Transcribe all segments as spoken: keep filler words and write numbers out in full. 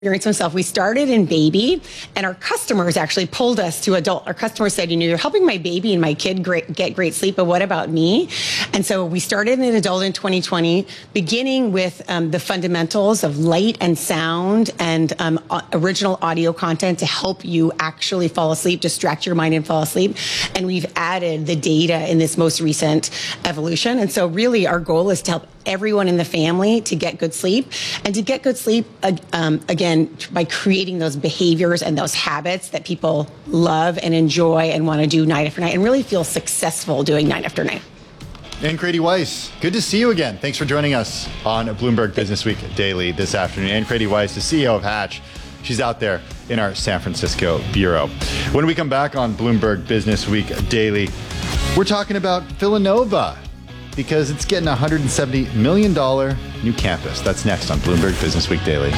experience myself. We started in baby, and our customers actually pulled us to adult. Our customers said, you know, you're helping my baby and my kid great, get great sleep, but what about me? And so we started in adult in twenty twenty, beginning with um, the fundamentals of light and sound and um, original audio content to help you actually fall asleep, distract your mind and fall asleep. And we've added the data in this most recent evolution. And so really our goal is to help everyone in the family to get good sleep, and to get good sleep, um, again, by creating those behaviors and those habits that people love and enjoy and want to do night after night and really feel successful doing night after night. Ann Crady-Weiss, good to see you again. Thanks for joining us on Bloomberg Business Week Daily this afternoon. Ann Crady-Weiss, the C E O of Hatch. She's out there in our San Francisco bureau. When we come back on Bloomberg Business Week Daily, we're talking about Villanova, because it's getting a one hundred seventy million dollars new campus. That's next on Bloomberg Business Week Daily.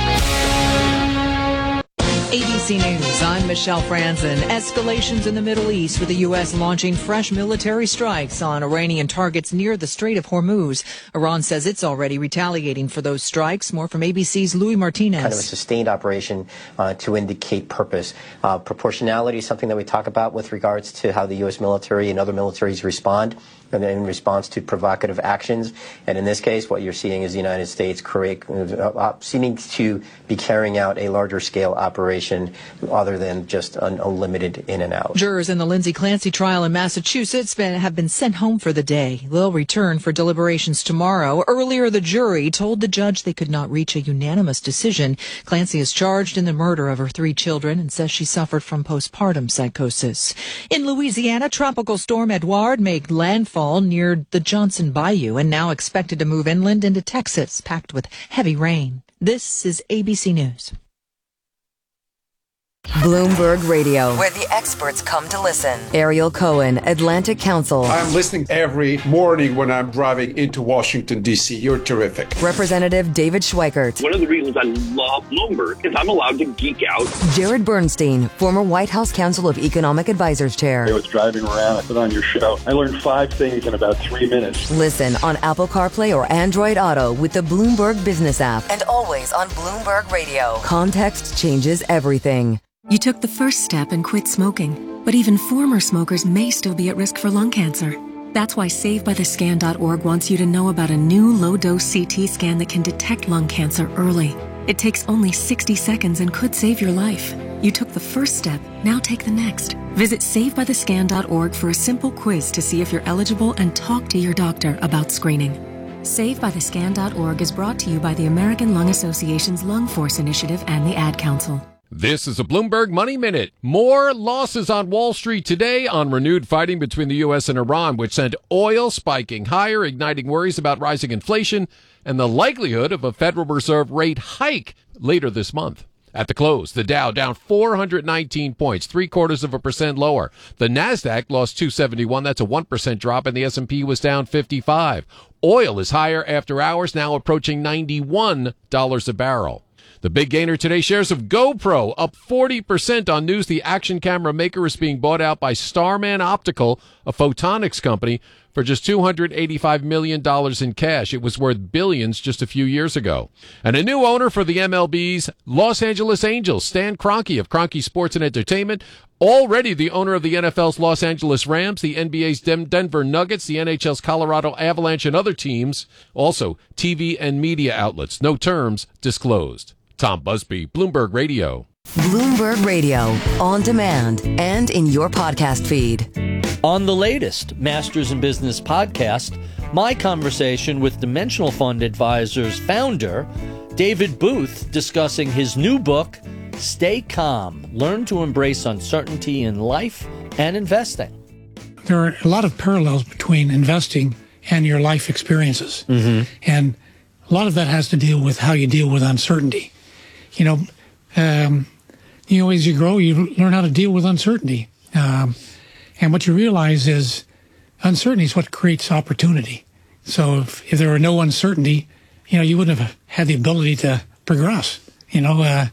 A B C News, I'm Michelle Franzen. Escalations in the Middle East, with the U S launching fresh military strikes on Iranian targets near the Strait of Hormuz. Iran says it's already retaliating for those strikes. More from A B C's Louis Martinez. Kind of a sustained operation uh, to indicate purpose. Uh, proportionality is something that we talk about with regards to how the U S military and other militaries respond in response to provocative actions. And in this case, what you're seeing is the United States create, uh, seeming to be carrying out a larger scale operation other than just an unlimited in and out. Jurors in the Lindsay Clancy trial in Massachusetts been, have been sent home for the day. They'll return for deliberations tomorrow. Earlier, the jury told the judge they could not reach a unanimous decision. Clancy is charged in the murder of her three children and says she suffered from postpartum psychosis. In Louisiana, Tropical Storm Edouard made landfall near the Johnson Bayou and now expected to move inland into Texas, packed with heavy rain. This is A B C News. Bloomberg Radio, where the experts come to listen. Ariel Cohen, Atlantic Council. I'm listening every morning when I'm driving into Washington, D C. You're terrific. Representative David Schweikert. One of the reasons I love Bloomberg is I'm allowed to geek out. Jared Bernstein, former White House Council of Economic Advisors Chair. I was driving around, I put on your show. I learned five things in about three minutes. Listen on Apple CarPlay or Android Auto with the Bloomberg Business app. And always on Bloomberg Radio. Context changes everything. You took the first step and quit smoking, but even former smokers may still be at risk for lung cancer. That's why Save By The Scan dot org wants you to know about a new low-dose C T scan that can detect lung cancer early. It takes only sixty seconds and could save your life. You took the first step, now take the next. Visit Save By The Scan dot org for a simple quiz to see if you're eligible and talk to your doctor about screening. Save By The Scan dot org is brought to you by the American Lung Association's Lung Force Initiative and the Ad Council. This is a Bloomberg Money Minute. More losses on Wall Street today on renewed fighting between the U S and Iran, which sent oil spiking higher, igniting worries about rising inflation and the likelihood of a Federal Reserve rate hike later this month. At the close, the Dow down four hundred nineteen points, three quarters of a percent lower. The Nasdaq lost two seventy-one. That's a one percent drop, and the S and P was down fifty-five. Oil is higher after hours, now approaching ninety-one dollars a barrel. The big gainer today, shares of GoPro up forty percent on news the action camera maker is being bought out by Starman Optical, a photonics company, for just two hundred eighty-five million dollars in cash. It was worth billions just a few years ago. And a new owner for the M L B's Los Angeles Angels, Stan Kroenke of Kroenke Sports and Entertainment, already the owner of the N F L's Los Angeles Rams, the N B A's Denver Nuggets, the N H L's Colorado Avalanche, and other teams. Also, T V and media outlets. No terms disclosed. Tom Busby, Bloomberg Radio. Bloomberg Radio, on demand and in your podcast feed. On the latest Masters in Business podcast, my conversation with Dimensional Fund Advisors founder David Booth discussing his new book, Stay Calm, Learn to Embrace Uncertainty in Life and Investing. There are a lot of parallels between investing and your life experiences. Mm-hmm. And a lot of that has to deal with how you deal with uncertainty. You know, um, you know, as you grow, you learn how to deal with uncertainty. Um, and what you realize is uncertainty is what creates opportunity. So if, if there were no uncertainty, you know, you wouldn't have had the ability to progress, you know. Uh,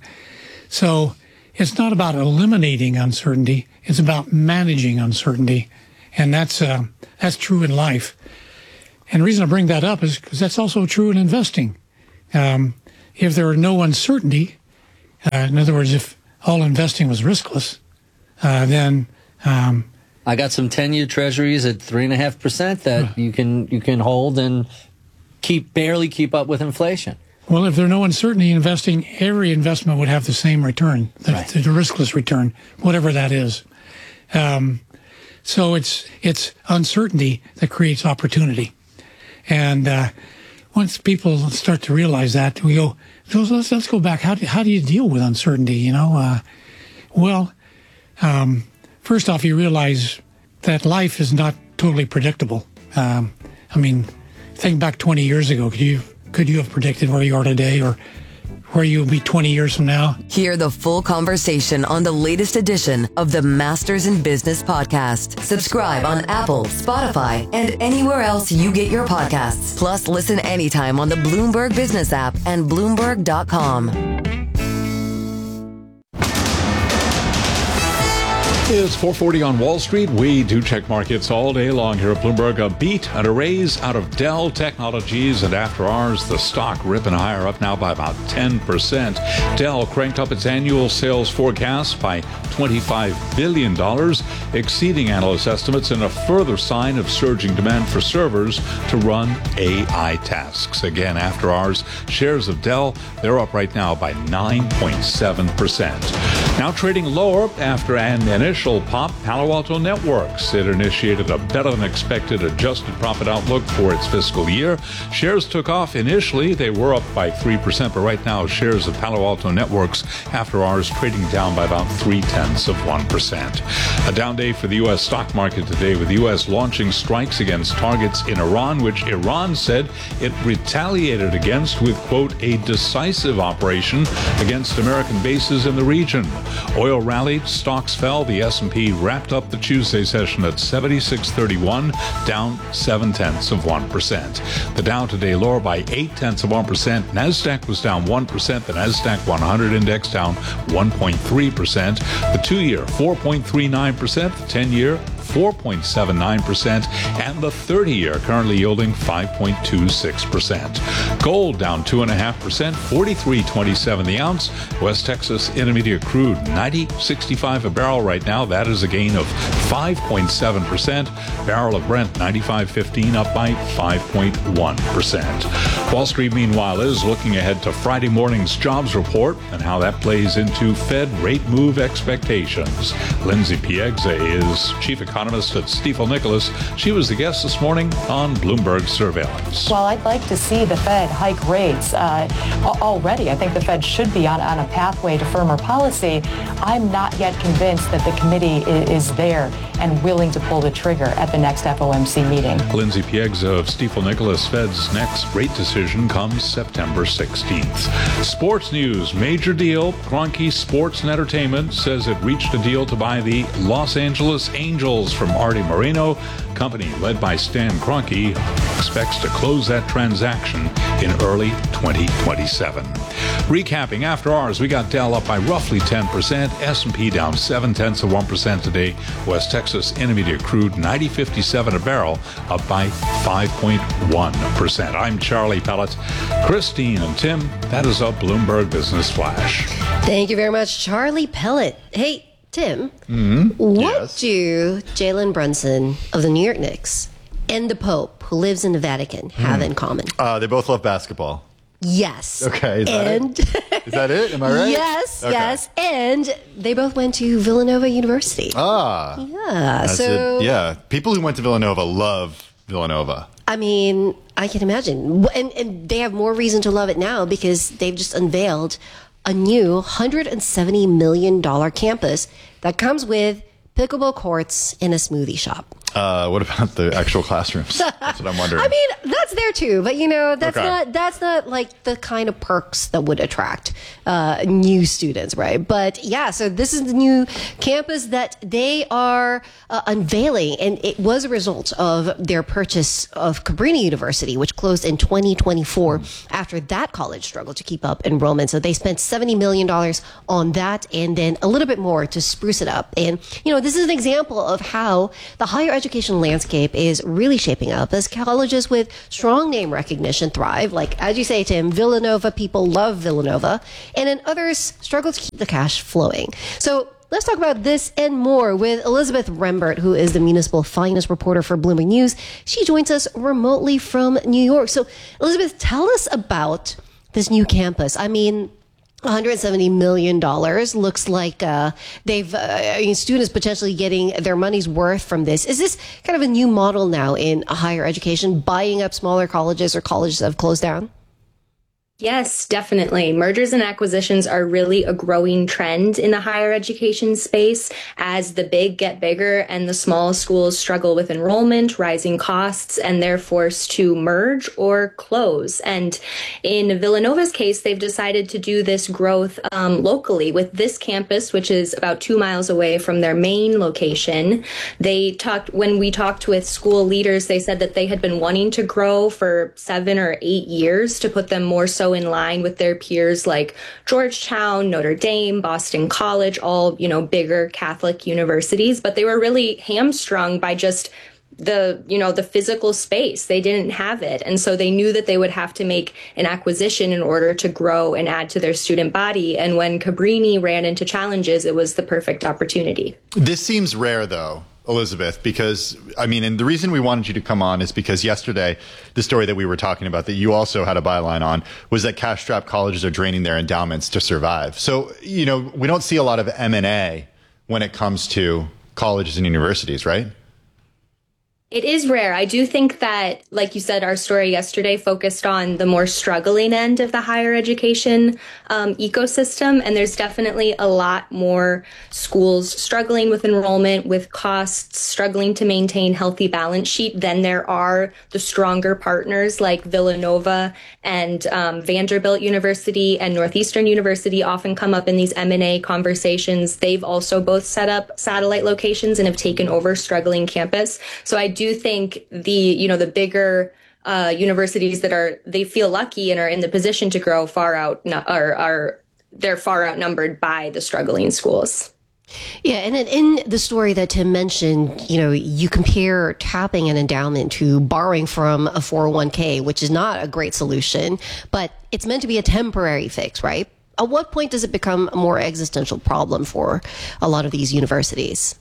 so it's not about eliminating uncertainty. It's about managing uncertainty. And that's uh, that's true in life. And the reason I bring that up is because that's also true in investing. Um, if there are no uncertainty, Uh, in other words, if all investing was riskless, uh, then um, I got some ten-year treasuries at three and a half percent that you can you can hold and keep barely keep up with inflation. Well, if there's no uncertainty in investing, every investment would have the same return, the, Right. the riskless return, whatever that is. Um, so it's it's uncertainty that creates opportunity, and uh, once people start to realize that, we go, let's let's go back. How do, how do you deal with uncertainty? You know, uh, well, um, first off, you realize that life is not totally predictable. Um, I mean, think back twenty years ago. Could you could you have predicted where you are today, or where you'll be twenty years from now? Hear the full conversation on the latest edition of the Masters in Business podcast. Subscribe on Apple, Spotify, and anywhere else you get your podcasts. Plus, listen anytime on the Bloomberg Business app and Bloomberg dot com. It's four forty on Wall Street. We do check markets all day long here at Bloomberg. A beat and a raise out of Dell Technologies, and after ours, the stock ripping higher, up now by about ten percent. Dell cranked up its annual sales forecast by twenty-five billion dollars, exceeding analyst estimates and a further sign of surging demand for servers to run A I tasks. Again, after ours, shares of Dell, they're up right now by nine point seven percent. Now trading lower after an initial pop, Palo Alto Networks. It initiated a better-than-expected adjusted profit outlook for its fiscal year. Shares took off initially. They were up by three percent, but right now shares of Palo Alto Networks after hours trading down by about three-tenths of one percent. A down day for the U S stock market today, with the U S launching strikes against targets in Iran, which Iran said it retaliated against with, quote, a decisive operation against American bases in the region. Oil rallied, stocks fell. The S and P wrapped up the Tuesday session at seventy-six thirty-one, down seven tenths of one percent. The Dow today lower by eight tenths of one percent. Nasdaq was down one percent. The Nasdaq one hundred index down one point three percent. The two-year four point three nine percent. The ten-year four point seven nine percent, and the thirty-year currently yielding five point two six percent. Gold down two point five percent, forty-three twenty-seven the ounce. West Texas Intermediate crude ninety sixty-five a barrel right now. That is a gain of five point seven percent. Barrel of Brent ninety-five fifteen, up by five point one percent. Wall Street, meanwhile, is looking ahead to Friday morning's jobs report and how that plays into Fed rate move expectations. Lindsay Piegza is chief economist at Stifel Nicolaus. She was the guest this morning on Bloomberg Surveillance. Well, I'd like to see the Fed hike rates uh, already. I think the Fed should be on, on a pathway to firmer policy. I'm not yet convinced that the committee is, is there and willing to pull the trigger at the next F O M C meeting. Lindsay Piegza of Stifel Nicolaus. Fed's next rate decision comes September sixteenth. Sports news, major deal. Kroenke Sports and Entertainment says it reached a deal to buy the Los Angeles Angels from Arte Moreno. Company led by Stan Kroenke expects to close that transaction in early twenty twenty-seven. Recapping after hours, we got Dell up by roughly ten percent, S and P down seven tenths of one percent today. West Texas Intermediate crude ninety fifty-seven a barrel, up by five point one percent. I'm Charlie Pellet. Christine and Tim, that is a Bloomberg Business Flash. Thank you very much, Charlie Pellet. Hey, Tim, Mm-hmm. what Yes. do Jalen Brunson of the New York Knicks and the Pope, who lives in the Vatican, have Hmm. in common? Uh, they both love basketball. Yes. Okay, is that and it? Is that it? Am I right? Yes, Okay. yes. And they both went to Villanova University. Ah. Yeah. That's So, it. Yeah. People who went to Villanova love Villanova. I mean, I can imagine. And, and they have more reason to love it now because they've just unveiled a new one hundred seventy million dollars campus that comes with pickleball courts and a smoothie shop. Uh, what about the actual classrooms? That's what I'm wondering. I mean, that's there too, but you know, that's Okay. not that's not like the kind of perks that would attract uh, new students, right? But yeah, so this is the new campus that they are uh, unveiling, and it was a result of their purchase of Cabrini University, which closed in twenty twenty-four after that college struggled to keep up enrollment. So they spent seventy million dollars on that, and then a little bit more to spruce it up. And you know, this is an example of how the higher education landscape is really shaping up as colleges with strong name recognition thrive. Like, as you say, Tim, Villanova, people love Villanova, and then others struggle to keep the cash flowing. So let's talk about this and more with Elizabeth Rembert, who is the municipal finance reporter for Bloomberg News. She joins us remotely from New York. So, Elizabeth, tell us about this new campus. I mean, one hundred seventy million dollars looks like uh, they've uh, I mean, students potentially getting their money's worth from this. Is this kind of a new model now in higher education, buying up smaller colleges or colleges that have closed down? Yes, definitely. Mergers and acquisitions are really a growing trend in the higher education space as the big get bigger and the small schools struggle with enrollment, rising costs, and they're forced to merge or close. And in Villanova's case, they've decided to do this growth um, locally with this campus, which is about two miles away from their main location. They talked, when we talked with school leaders, they said that they had been wanting to grow for seven or eight years to put them more so in line with their peers like Georgetown, Notre Dame, Boston College, all, you know, bigger Catholic universities. But they were really hamstrung by just the, you know, the physical space. They didn't have it. And so they knew that they would have to make an acquisition in order to grow and add to their student body. And when Cabrini ran into challenges, it was the perfect opportunity. This seems rare, though, Elizabeth, because, I mean, and the reason we wanted you to come on is because yesterday, the story that we were talking about that you also had a byline on was that cash-strapped colleges are draining their endowments to survive. So, you know, we don't see a lot of M and A when it comes to colleges and universities, right? It is rare. I do think that, like you said, our story yesterday focused on the more struggling end of the higher education um, ecosystem. And there's definitely a lot more schools struggling with enrollment, with costs, struggling to maintain healthy balance sheet than there are the stronger partners like Villanova and um, Vanderbilt University and Northeastern University often come up in these M and A conversations. They've also both set up satellite locations and have taken over struggling campus. So I do think the, you know, the bigger uh, universities that are, they feel lucky and are in the position to grow far out, are, are they're far outnumbered by the struggling schools. Yeah, and in the story that Tim mentioned, you know, you compare tapping an endowment to borrowing from a four oh one k, which is not a great solution, but it's meant to be a temporary fix, right? At what point does it become a more existential problem for a lot of these universities?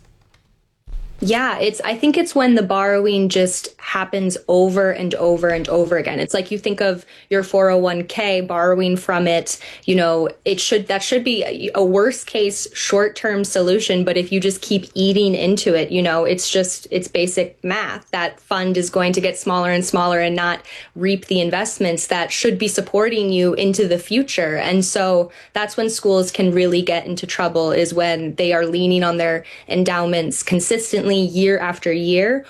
Yeah, it's, I think it's when the borrowing just happens over and over and over again. It's like you think of your four oh one k, borrowing from it, you know, it should, that should be a, a worst case short-term solution. But if you just keep eating into it, you know, it's just, it's basic math. That fund is going to get smaller and smaller and not reap the investments that should be supporting you into the future. And so that's when schools can really get into trouble, is when they are leaning on their endowments consistently year after year.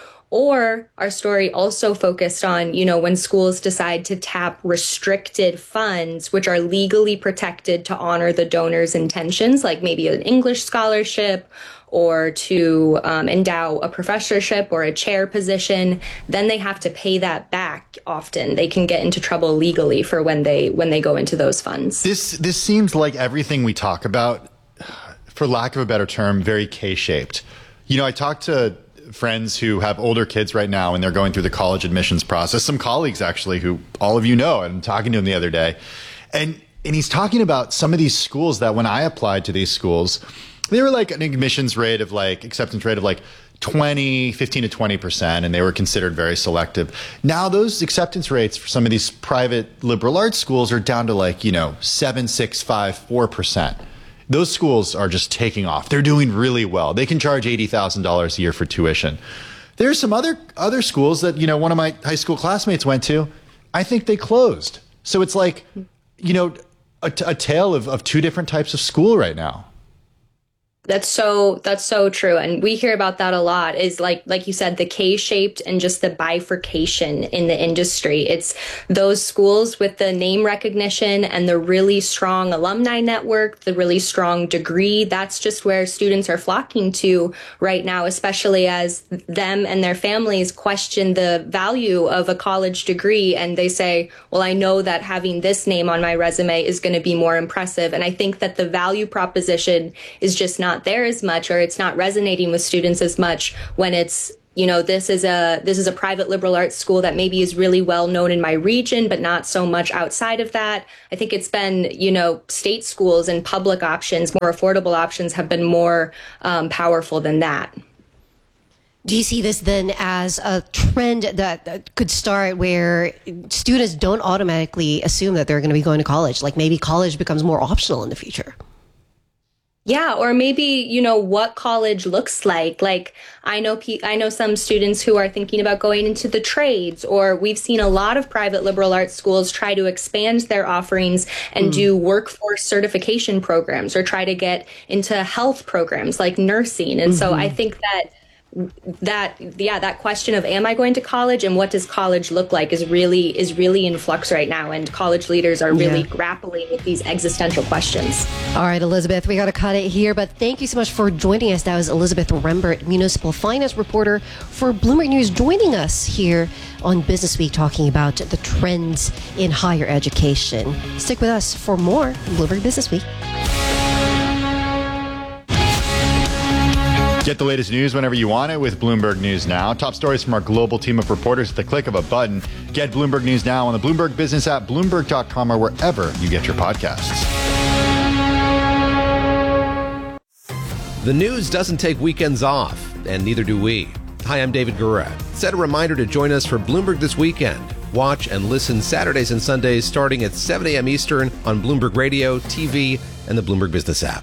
Or our story also focused on, you know, when schools decide to tap restricted funds, which are legally protected to honor the donor's intentions, like maybe an English scholarship or to um, endow a professorship or a chair position, then they have to pay that back often. They can get into trouble legally for when they when they go into those funds. This this seems like everything we talk about, for lack of a better term, very K-shaped. You know, I talked to friends who have older kids right now and they're going through the college admissions process. Some colleagues, actually, who all of you know, I'm talking to him the other day. And and he's talking about some of these schools that when I applied to these schools, they were like an admissions rate of like, acceptance rate of like twenty, fifteen to twenty percent, and they were considered very selective. Now those acceptance rates for some of these private liberal arts schools are down to like, you know, seven, six, five, four percent. Those schools are just taking off. They're doing really well. They can charge eighty thousand dollars a year for tuition. There's some other other schools that, you know, one of my high school classmates went to. I think they closed. So it's like, you know, a, a tale of, of two different types of school right now. That's so, that's so true. And we hear about that a lot, is like, like you said, the K-shaped and just the bifurcation in the industry. It's those schools with the name recognition and the really strong alumni network, the really strong degree. That's just where students are flocking to right now, especially as them and their families question the value of a college degree. And they say, well, I know that having this name on my resume is going to be more impressive. And I think that the value proposition is just not there as much, or it's not resonating with students as much when it's you know, this is a this is a private liberal arts school that maybe is really well known in my region, but not so much outside of that. I think it's been, you know, state schools and public options, more affordable options have been more um, powerful than that. Do you see this then as a trend that, that could start where students don't automatically assume that they're going to be going to college? Like maybe college becomes more optional in the future? Yeah, or maybe, you know, what college looks like. Like I know pe- I know some students who are thinking about going into the trades, or we've seen a lot of private liberal arts schools try to expand their offerings and mm. do workforce certification programs, or try to get into health programs like nursing. And mm-hmm. so I think that that yeah that question of am I going to college and what does college look like is really is really in flux right now, and college leaders are really yeah. grappling with these existential questions. All right, Elizabeth, we got to cut it here, but thank you so much for joining us. That was Elizabeth Rembert, municipal finance reporter for Bloomberg News, joining us here on Business Week, talking about the trends in higher education. Stick with us for more Bloomberg Business Week. Get the latest news whenever you want it with Bloomberg News Now. Top stories from our global team of reporters at the click of a button. Get Bloomberg News Now on the Bloomberg Business app, Bloomberg dot com, or wherever you get your podcasts. The news doesn't take weekends off, and neither do we. Hi, I'm David Gura. Set a reminder to join us for Bloomberg This Weekend. Watch and listen Saturdays and Sundays starting at seven a.m. Eastern on Bloomberg Radio, T V, and the Bloomberg Business app.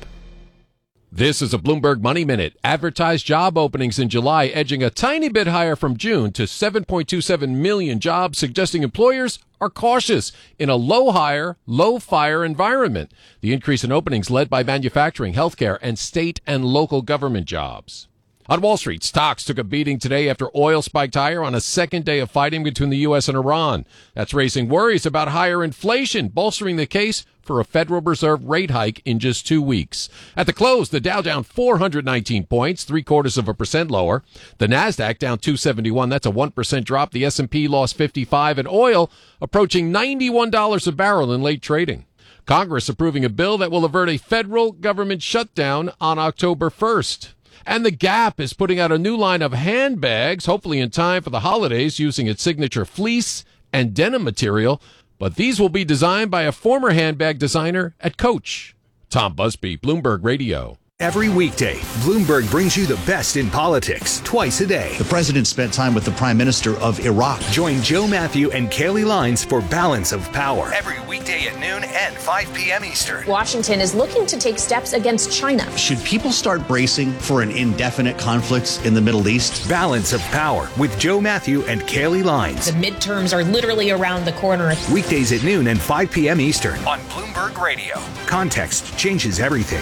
This is a Bloomberg Money Minute. Advertised job openings in July edging a tiny bit higher from June to seven point two seven million jobs, suggesting employers are cautious in a low-hire, low-fire environment. The increase in openings led by manufacturing, healthcare, and state and local government jobs. On Wall Street, stocks took a beating today after oil spiked higher on a second day of fighting between the U S and Iran. That's raising worries about higher inflation, bolstering the case for a Federal Reserve rate hike in just two weeks. At the close, the Dow down four hundred nineteen points, three quarters of a percent lower. The Nasdaq down two seventy-one. That's a one percent drop. The S and P lost fifty-five, and oil approaching ninety-one dollars a barrel in late trading. Congress approving a bill that will avert a federal government shutdown on October first. And the Gap is putting out a new line of handbags, hopefully in time for the holidays, using its signature fleece and denim material. But these will be designed by a former handbag designer at Coach. Tom Busby, Bloomberg Radio. Every weekday, Bloomberg brings you the best in politics twice a day. The president spent time with the prime minister of Iraq. Join Joe Matthew and Kaylee Lines for Balance of Power. Every weekday at noon and five p.m. Eastern. Washington is looking to take steps against China. Should people start bracing for an indefinite conflict in the Middle East? Balance of Power with Joe Matthew and Kaylee Lines. The midterms are literally around the corner. Weekdays at noon and five p.m. Eastern. On Bloomberg Radio. Context changes everything.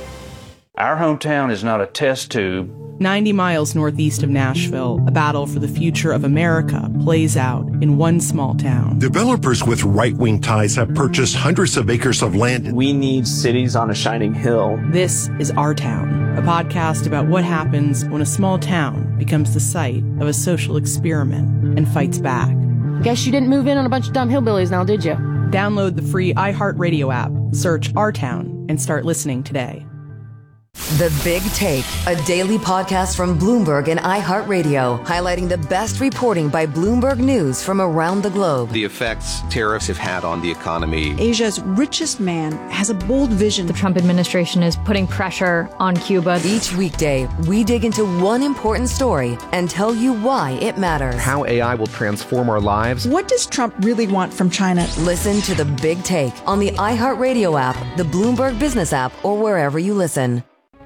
Our hometown is not a test tube. ninety miles northeast of Nashville, a battle for the future of America plays out in one small town. Developers with right-wing ties have purchased hundreds of acres of land. We need cities on a shining hill. This is Our Town, a podcast about what happens when a small town becomes the site of a social experiment and fights back. Guess you didn't move in on a bunch of dumb hillbillies now, did you? Download the free iHeartRadio app, search Our Town, and start listening today. The Big Take, a daily podcast from Bloomberg and iHeartRadio, highlighting the best reporting by Bloomberg News from around the globe. The effects tariffs have had on the economy. Asia's richest man has a bold vision. The Trump administration is putting pressure on Cuba. Each weekday, we dig into one important story and tell you why it matters. How A I will transform our lives. What does Trump really want from China? Listen to The Big Take on the iHeartRadio app, the Bloomberg Business app, or wherever you listen.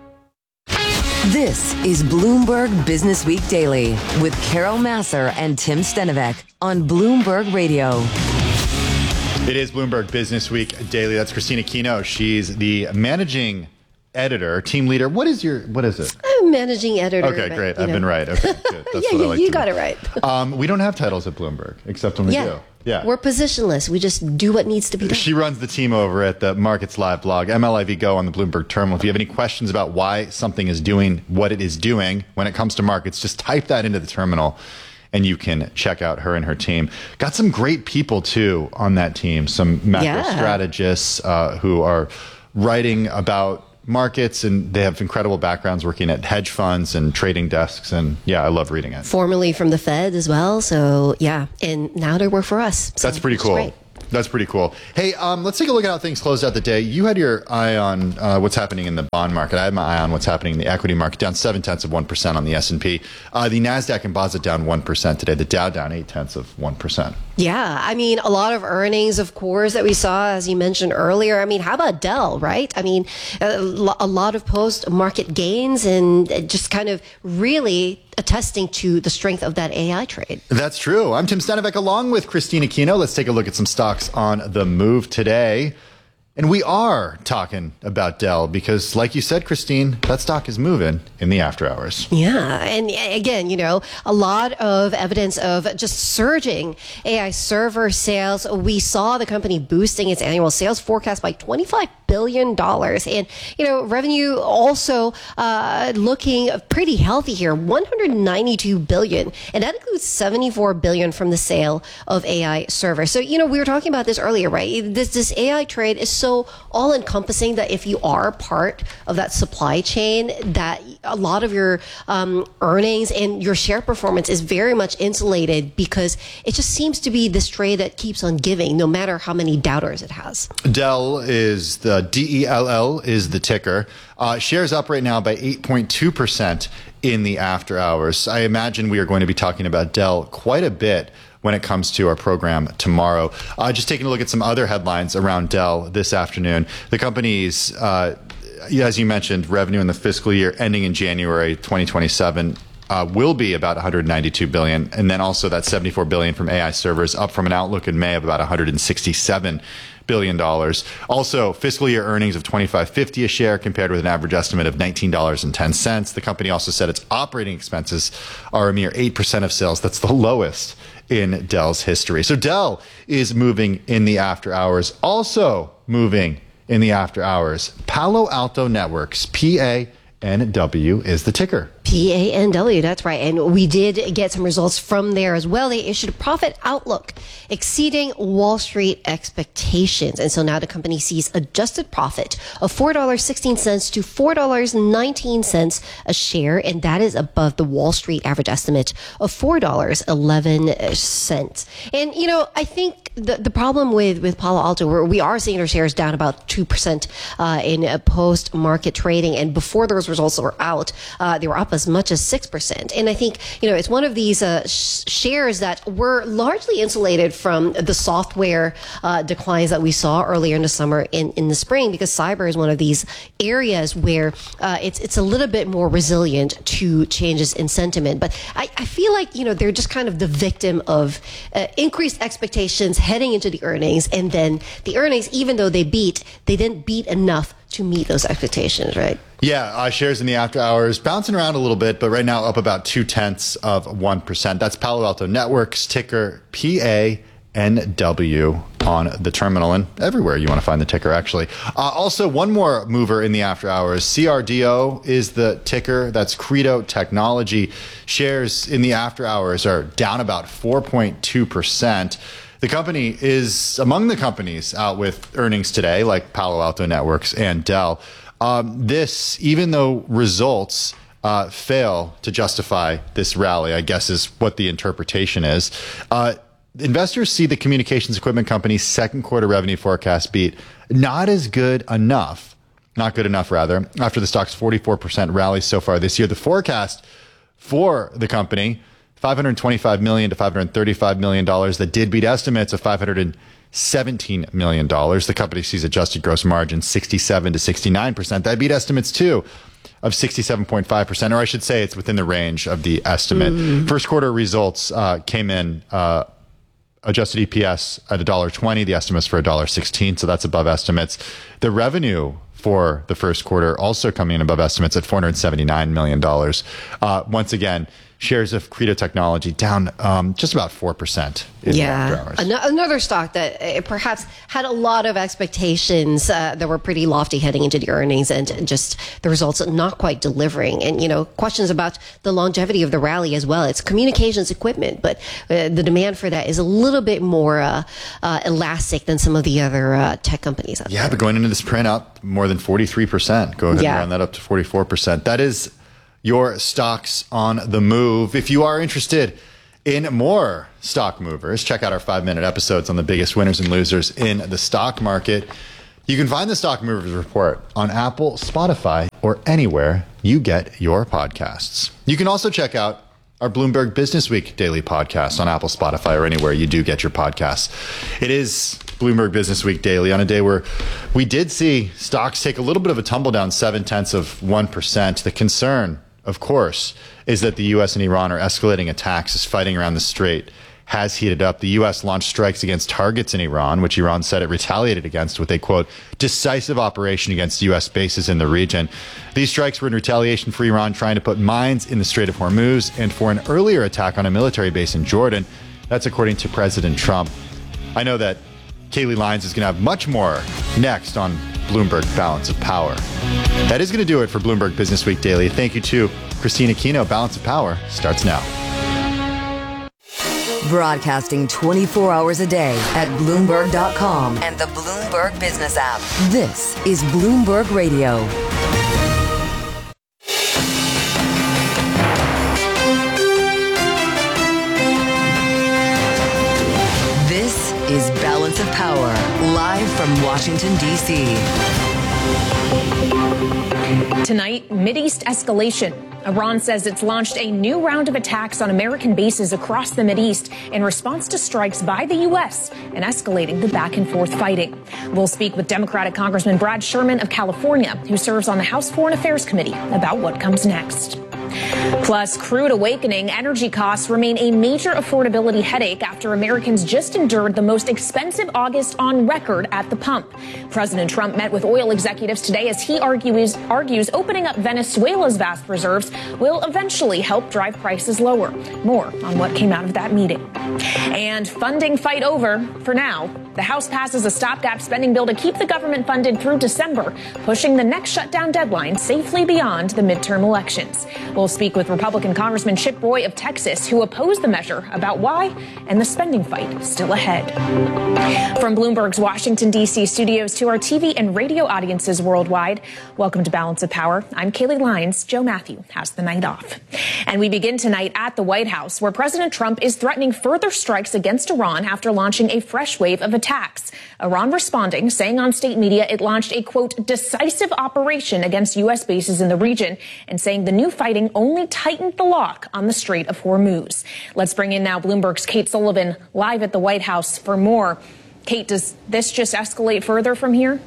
This is Bloomberg Business Week Daily with Carol Massar and Tim Stenovec on Bloomberg Radio. It is Bloomberg Business Week Daily. That's Christina Kino. She's the managing editor, team leader. What is your, what is it? I'm managing editor. Okay, but, great. I've know. been right. Okay, good. That's yeah, what I like you to got do. it right. um, we don't have titles at Bloomberg, except when we yeah. do. Yeah. We're positionless. We just do what needs to be done. She runs the team over at the Markets Live blog, M L I V Go on the Bloomberg Terminal. If you have any questions about why something is doing what it is doing when it comes to markets, just type that into the terminal and you can check out her and her team. Got some great people, too, on that team. Some macro yeah. strategists uh, who are writing about markets, and they have incredible backgrounds working at hedge funds and trading desks. And yeah, I love reading it. Formerly from the Fed as well. So yeah, and now they work for us. So That's pretty cool. Great. That's pretty cool. Hey, um, let's take a look at how things closed out the day. You had your eye on uh, what's happening in the bond market. I had my eye on what's happening in the equity market, down seven tenths of one percent on the S and P. Uh, the NASDAQ Composite down one percent today. The Dow down eight tenths of one percent. Yeah, I mean, a lot of earnings, of course, that we saw, as you mentioned earlier. I mean, how about Dell, right? I mean, a, a lot of post-market gains and just kind of really attesting to the strength of that A I trade. That's true. I'm Tim Stenevec along with Christine Aquino. Let's take a look at some stocks on the move today. And we are talking about Dell because, like you said, Christine, that stock is moving in the after hours. Yeah. And again, you know, a lot of evidence of just surging A I server sales. We saw the company boosting its annual sales forecast by twenty-five billion dollars. And, you know, revenue also uh, looking pretty healthy here, one hundred ninety-two billion dollars. And that includes seventy-four billion dollars from the sale of A I servers. So, you know, we were talking about this earlier, right? This, this A I trade is so all encompassing that if you are part of that supply chain, that a lot of your um, earnings and your share performance is very much insulated because it just seems to be this trade that keeps on giving no matter how many doubters it has. Dell is the D E L L is the ticker. Uh, shares up right now by eight point two percent in the after hours. I imagine we are going to be talking about Dell quite a bit when it comes to our program tomorrow. Uh, just taking a look at some other headlines around Dell this afternoon. The company's, uh, as you mentioned, revenue in the fiscal year ending in January twenty twenty-seven uh, will be about one hundred ninety-two billion dollars. And then also that seventy-four billion dollars from A I servers, up from an outlook in May of about one hundred sixty-seven billion dollars. Also, fiscal year earnings of twenty-five fifty a share compared with an average estimate of nineteen dollars and ten cents. The company also said its operating expenses are a mere eight percent of sales. That's the lowest in Dell's history. So Dell is moving in the after hours. Also moving in the after hours, Palo Alto Networks, P A N W is the ticker. P A N W, that's right. And we did get some results from there as well. They issued a profit outlook exceeding Wall Street expectations. And so now the company sees adjusted profit of four dollars and sixteen cents to four dollars and nineteen cents a share. And that is above the Wall Street average estimate of four dollars and eleven cents. And, you know, I think the, the problem with, with Palo Alto, where we are seeing our shares down about two percent uh, in uh, post-market trading. And before those results were out, uh, they were up as much as six percent. And I think, you know, it's one of these uh, sh- shares that were largely insulated from the software uh, declines that we saw earlier in the summer in, in the spring, because cyber is one of these areas where uh, it's it's a little bit more resilient to changes in sentiment. But I, I feel like, you know, they're just kind of the victim of uh, increased expectations heading into the earnings. And then the earnings, even though they beat, they didn't beat enough to meet those expectations, right? Yeah, uh, shares in the after hours bouncing around a little bit, but right now up about two tenths of one percent. That's Palo Alto Networks, ticker P A N W on the terminal and everywhere you want to find the ticker, actually. Uh, also, one more mover in the after hours. C R D O is the ticker. That's Credo Technology. Shares in the after hours are down about four point two percent. The company is among the companies out with earnings today, like Palo Alto Networks and Dell. Um, this, even though results uh, fail to justify this rally, I guess is what the interpretation is. Uh, investors see the communications equipment company's second quarter revenue forecast beat not as good enough, not good enough rather, after the stock's forty-four percent rally so far this year. The forecast for the company, five hundred twenty-five million dollars to five hundred thirty-five million dollars, that did beat estimates of five hundred seventeen million dollars. The company sees adjusted gross margin sixty-seven to sixty-nine percent. That beat estimates too of sixty-seven point five percent, or I should say it's within the range of the estimate. Mm. First quarter results uh, came in uh, adjusted E P S at one dollar twenty. The estimate's for one dollar sixteen, so that's above estimates. The revenue for the first quarter also coming in above estimates at four hundred seventy-nine million dollars. Uh, once again, Shares of Credo Technology down um, just about four percent in yeah. after hours. An- another stock that uh, perhaps had a lot of expectations uh, that were pretty lofty heading into the earnings, and just the results not quite delivering. And, you know, questions about the longevity of the rally as well. It's communications equipment, but uh, the demand for that is a little bit more uh, uh, elastic than some of the other uh, tech companies out yeah, there. but going into this print up more than forty-three percent. Go ahead Yeah. and round that up to forty-four percent. That is your stocks on the move. If you are interested in more stock movers, check out our five-minute episodes on the biggest winners and losers in the stock market. You can find the Stock Movers Report on Apple, Spotify, or anywhere you get your podcasts. You can also check out our Bloomberg Business Week daily podcast on Apple, Spotify, or anywhere you do get your podcasts. It is Bloomberg Business Week daily on a day where we did see stocks take a little bit of a tumble down, seven tenths of one percent. The concern, of course, is that the U S and Iran are escalating attacks as fighting around the Strait has heated up. The U S launched strikes against targets in Iran, which Iran said it retaliated against with a, quote, decisive operation against U S bases in the region. These strikes were in retaliation for Iran trying to put mines in the Strait of Hormuz and for an earlier attack on a military base in Jordan. That's according to President Trump. I know that Kaylee Lyons is going to have much more next on Bloomberg Balance of Power. That is going to do it for Bloomberg Business Week Daily. Thank you to Christina Kino. Balance of Power starts now. Broadcasting twenty-four hours a day at Bloomberg dot com and the Bloomberg Business app. This is Bloomberg Radio. This is Balance of Power, live from Washington, D C. Tonight, Mideast escalation. Iran says it's launched a new round of attacks on American bases across the Mideast in response to strikes by the U S and escalating the back and forth fighting. We'll speak with Democratic Congressman Brad Sherman of California, who serves on the House Foreign Affairs Committee, about what comes next. Plus, crude awakening, energy costs remain a major affordability headache after Americans just endured the most expensive August on record at the pump. President Trump met with oil executives today as he argues, argues opening up Venezuela's vast reserves will eventually help drive prices lower. More on what came out of that meeting. And funding fight over for now. The House passes a stopgap spending bill to keep the government funded through December, pushing the next shutdown deadline safely beyond the midterm elections. We'll speak with Republican Congressman Chip Roy of Texas, who opposed the measure, about why and the spending fight still ahead. From Bloomberg's Washington, D C studios to our T V and radio audiences worldwide, welcome to Balance of Power. I'm Kaylee Lyons. Joe Matthew has the night off. And we begin tonight at the White House, where President Trump is threatening further strikes against Iran after launching a fresh wave of attacks. Iran responding, saying on state media it launched a, quote, decisive operation against U S bases in the region, and saying the new fighting only tightened the lock on the Strait of Hormuz. Let's bring in now Bloomberg's Kate Sullivan live at the White House for more. Kate, does this just escalate further from here?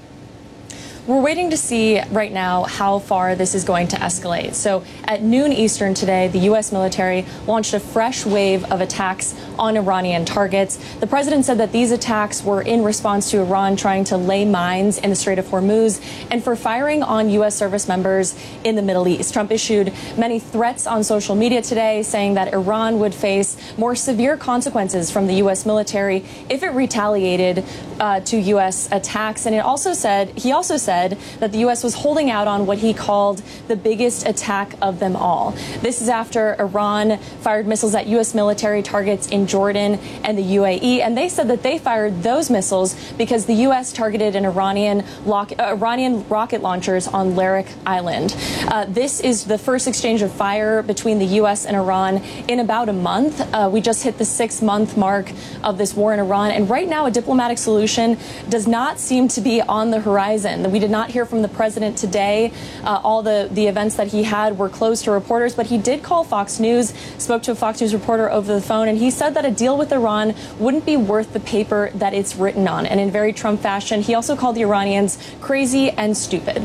We're waiting to see right now how far this is going to escalate. So at noon Eastern today, the U S military launched a fresh wave of attacks on Iranian targets. The president said that these attacks were in response to Iran trying to lay mines in the Strait of Hormuz and for firing on U S service members in the Middle East. Trump issued many threats on social media today, saying that Iran would face more severe consequences from the U S military if it retaliated uh, to U S attacks. And it also said, he also said that the U S was holding out on what he called the biggest attack of them all. This is after Iran fired missiles at U S military targets in Jordan and the U A E, and they said that they fired those missiles because the U S targeted an Iranian, lock, uh, Iranian rocket launchers on Larak Island. Uh, this is the first exchange of fire between the U S and Iran in about a month. Uh, we just hit the six-month mark of this war in Iran, and right now a diplomatic solution does not seem to be on the horizon. We did not hear from the president today. Uh, all the, the events that he had were closed to reporters, but he did call Fox News, spoke to a Fox News reporter over the phone, and he said that a deal with Iran wouldn't be worth the paper that it's written on. And in very Trump fashion, he also called the Iranians crazy and stupid.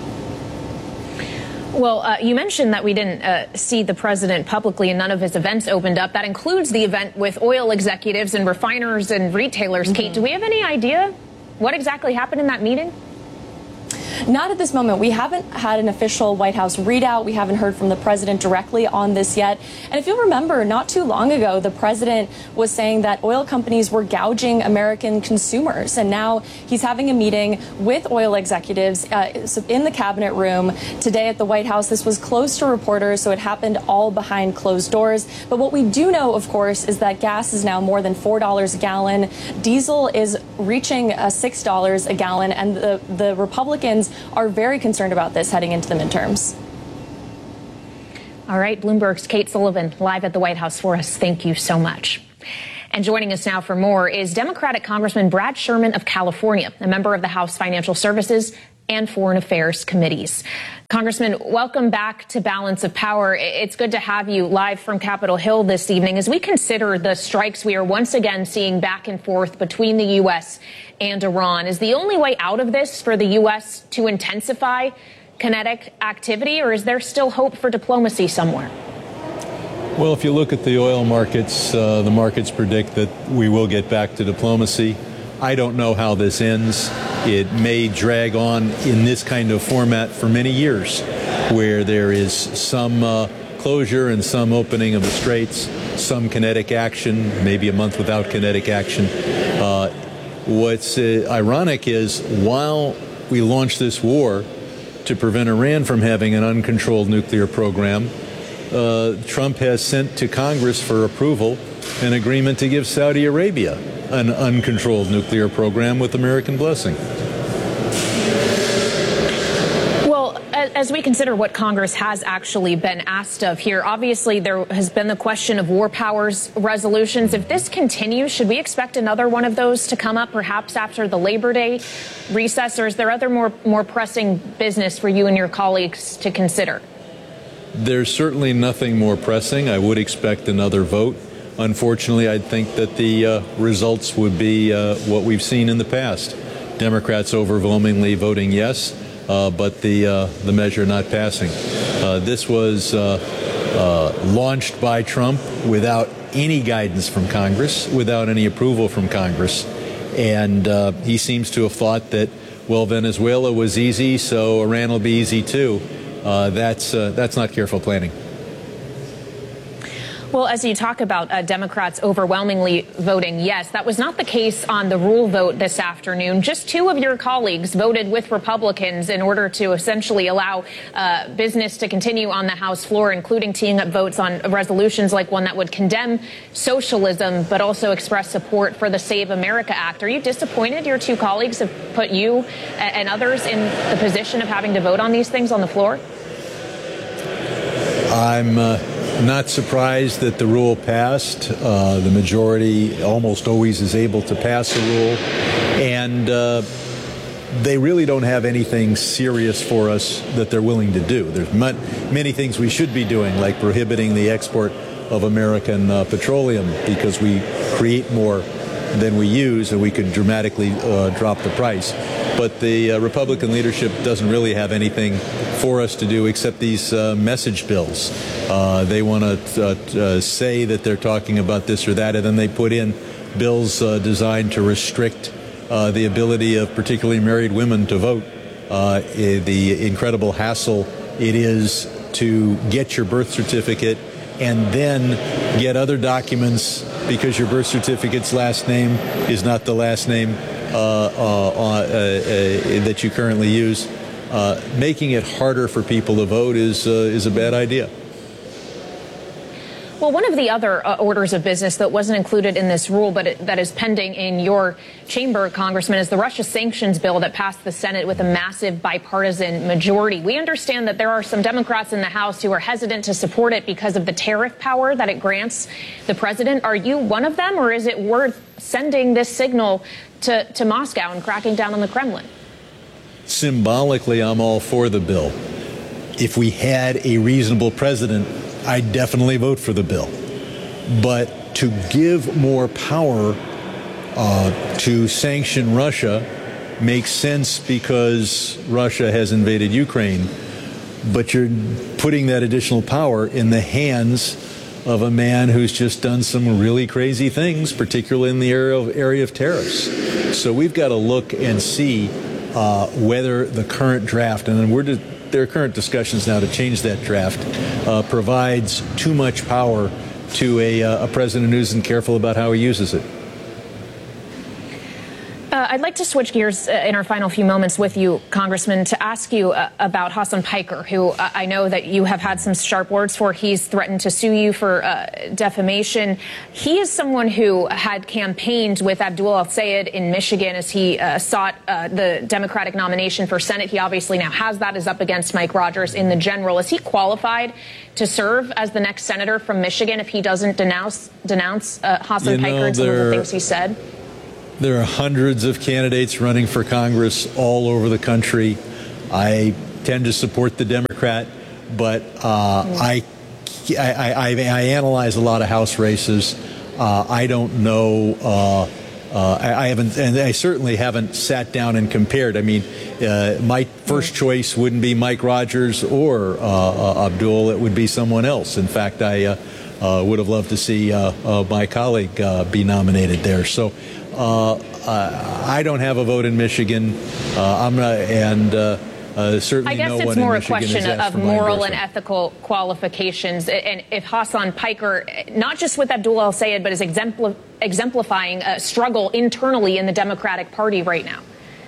Well, uh, you mentioned that we didn't uh, see the president publicly and none of his events opened up. That includes the event with oil executives and refiners and retailers. Mm-hmm. Kate, do we have any idea what exactly happened in that meeting? Not at this moment. We haven't had an official White House readout. We haven't heard from the president directly on this yet. And if you'll remember, not too long ago, the president was saying that oil companies were gouging American consumers. And now he's having a meeting with oil executives uh, in the cabinet room today at the White House. This was closed to reporters, so it happened all behind closed doors. But what we do know, of course, is that gas is now more than four dollars a gallon. Diesel is reaching uh, six dollars a gallon. And the, the Republicans are very concerned about this heading into the midterms. All right, Bloomberg's Kate Sullivan live at the White House for us. Thank you so much. And joining us now for more is Democratic Congressman Brad Sherman of California, a member of the House Financial Services and Foreign Affairs Committees. Congressman, welcome back to Balance of Power. It's good to have you live from Capitol Hill this evening as we consider the strikes we are once again seeing back and forth between the U S and Iran. Is the only way out of this for the U S to intensify kinetic activity, or is there still hope for diplomacy somewhere? Well, if you look at the oil markets, uh, the markets predict that we will get back to diplomacy. I don't know how this ends. It may drag on in this kind of format for many years, where there is some uh, closure and some opening of the straits, some kinetic action, maybe a month without kinetic action. Uh, what's uh, ironic is while we launched this war to prevent Iran from having an uncontrolled nuclear program, uh, Trump has sent to Congress for approval an agreement to give Saudi Arabia an uncontrolled nuclear program with American blessing. Well, as we consider what Congress has actually been asked of here, obviously there has been the question of war powers resolutions. If this continues, should we expect another one of those to come up perhaps after the Labor Day recess, or is there other more, more pressing business for you and your colleagues to consider? There's certainly nothing more pressing. I would expect another vote. Unfortunately, I think that the uh, results would be uh, what we've seen in the past. Democrats overwhelmingly voting yes, uh, but the uh, the measure not passing. Uh, this was uh, uh, launched by Trump without any guidance from Congress, without any approval from Congress. And uh, he seems to have thought that, well, Venezuela was easy, so Iran will be easy too. Uh, that's uh, that's not careful planning. Well, as you talk about uh, Democrats overwhelmingly voting yes, that was not the case on the rule vote this afternoon. Just two of your colleagues voted with Republicans in order to essentially allow uh, business to continue on the House floor, including teeing up votes on resolutions like one that would condemn socialism, but also express support for the Save America Act. Are you disappointed your two colleagues have put you and others in the position of having to vote on these things on the floor? I'm uh, not surprised that the rule passed. Uh, the majority almost always is able to pass a rule. And uh, they really don't have anything serious for us that they're willing to do. There's many things we should be doing, like prohibiting the export of American uh, petroleum, because we create more than we use, and we could dramatically uh, drop the price. But the uh, Republican leadership doesn't really have anything for us to do except these uh, message bills. Uh, they want to uh, uh, say that they're talking about this or that, and then they put in bills uh, designed to restrict uh, the ability of particularly married women to vote. Uh, the incredible hassle it is to get your birth certificate and then get other documents because your birth certificate's last name is not the last name uh, uh, uh, uh, that you currently use. Uh, making it harder for people to vote is uh, is a bad idea. Well, one of the other uh, orders of business that wasn't included in this rule, but it, that is pending in your chamber, Congressman, is the Russia sanctions bill that passed the Senate with a massive bipartisan majority. We understand that there are some Democrats in the House who are hesitant to support it because of the tariff power that it grants the president. Are you one of them, or is it worth sending this signal to, to Moscow and cracking down on the Kremlin? Symbolically, I'm all for the bill. If we had a reasonable president, I'd definitely vote for the bill. But to give more power uh, to sanction Russia makes sense because Russia has invaded Ukraine. But you're putting that additional power in the hands of a man who's just done some really crazy things, particularly in the area of, area of tariffs. So we've got to look and see uh, whether the current draft, and we're di- there are current discussions now to change that draft, uh, provides too much power to a, uh, a president who isn't careful about how he uses it. Uh, I'd like to switch gears uh, in our final few moments with you, Congressman, to ask you uh, about Hasan Piker, who uh, I know that you have had some sharp words for. He's threatened to sue you for uh, defamation. He is someone who had campaigned with Abdul El-Sayed in Michigan as he uh, sought uh, the Democratic nomination for Senate. He obviously now has that, is up against Mike Rogers in the general. Is he qualified to serve as the next senator from Michigan if he doesn't denounce, denounce uh, Hasan You know, Piker and some of the there- things he said? There are hundreds of candidates running for Congress all over the country. I tend to support the Democrat, but uh, I, I, I, I analyze a lot of House races. Uh, I don't know. Uh, uh, I, I haven't, and I certainly haven't sat down and compared. I mean, uh, my first choice wouldn't be Mike Rogers or uh, uh, Abdul. It would be someone else. In fact, I uh, uh, would have loved to see uh, uh, my colleague uh, be nominated there. So. Uh, uh, I don't have a vote in Michigan. Uh, I'm not, and uh, uh, certainly I guess no it's one more in a Michigan question has asked of for my moral and endorsement. ethical qualifications. And if Hasan Piker, not just with Abdul El-Sayed, but is exempl- exemplifying a struggle internally in the Democratic Party right now.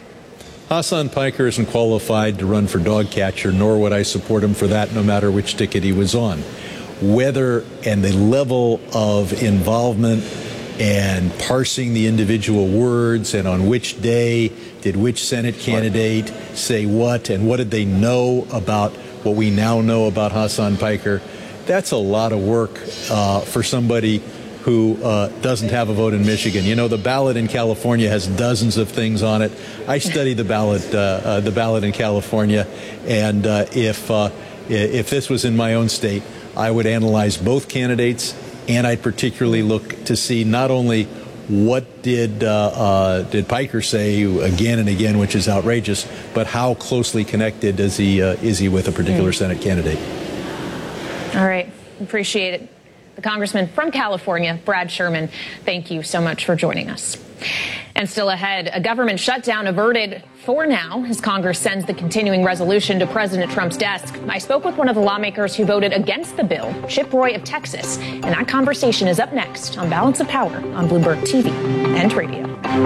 Hasan Piker isn't qualified to run for dog catcher, nor would I support him for that, no matter which ticket he was on. Whether and the level of involvement and parsing the individual words and on which day did which Senate candidate say what and what did they know about what we now know about Hasan Piker, that's a lot of work uh, for somebody who uh, doesn't have a vote in Michigan. You know, the ballot in California has dozens of things on it. I study the ballot, uh, uh, the ballot in California, and uh, if uh, if this was in my own state, I would analyze both candidates. And I'd particularly look to see not only what did uh, uh, did Piker say again and again, which is outrageous, but how closely connected is he uh, is he with a particular mm. Senate candidate? All right. Appreciate it. The Congressman from California, Brad Sherman, thank you so much for joining us. And still ahead, a government shutdown averted for now as Congress sends the continuing resolution to President Trump's desk. I spoke with one of the lawmakers who voted against the bill, Chip Roy of Texas, and that conversation is up next on Balance of Power on Bloomberg T V and radio.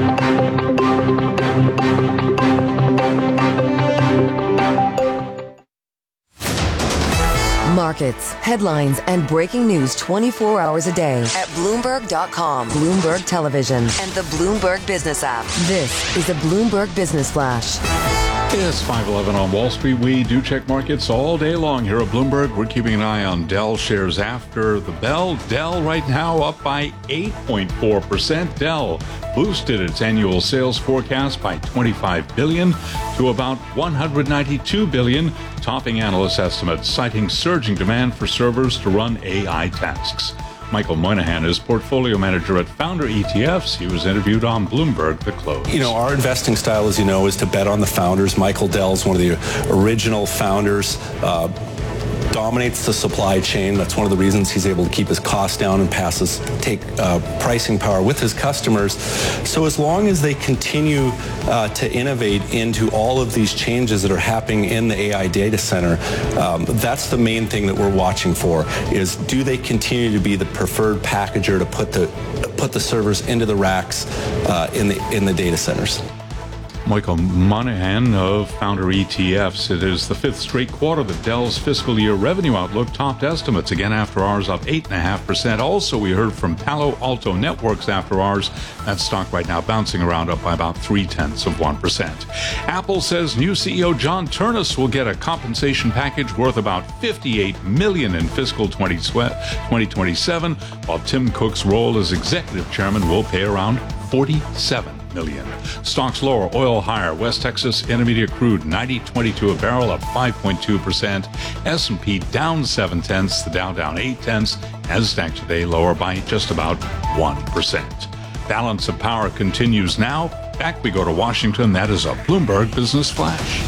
Markets, headlines, and breaking news twenty-four hours a day at Bloomberg dot com, Bloomberg Television, and the Bloomberg Business app. This is a Bloomberg Business Flash. It's five eleven on Wall Street. We do check markets all day long here at Bloomberg. We're keeping an eye on Dell shares after the bell. Dell right now up by eight point four percent. Dell boosted its annual sales forecast by twenty-five billion dollars to about one hundred ninety-two billion dollars, topping analyst estimates, citing surging demand for servers to run A I tasks. Michael Moynihan is portfolio manager at Founder E T Fs. He was interviewed on Bloomberg The Close. You know, our investing style, as you know, is to bet on the founders. Michael Dell is one of the original founders. Uh, dominates the supply chain. That's one of the reasons he's able to keep his costs down and passes, take uh, pricing power with his customers. So as long as they continue uh, to innovate into all of these changes that are happening in the A I data center, um, that's the main thing that we're watching for, is do they continue to be the preferred packager to put the put the servers into the racks uh, in the in the data centers. Michael Moynihan of Founder E T Fs. It is the fifth straight quarter that Dell's fiscal year revenue outlook topped estimates. Again, after hours up eight point five percent. Also, we heard from Palo Alto Networks after hours. That stock right now bouncing around up by about three-tenths of one percent. Apple says new C E O John Ternus will get a compensation package worth about fifty-eight million dollars in fiscal twenty twenty-seven, while Tim Cook's role as executive chairman will pay around forty-seven million dollars. Stocks lower, oil higher. West Texas Intermediate crude ninety twenty-two a barrel, up five point two percent. S and P down seven tenths. The Dow down eight tenths. Nasdaq today lower by just about one percent. Balance of Power continues now. Back we go to Washington. That is a Bloomberg Business Flash.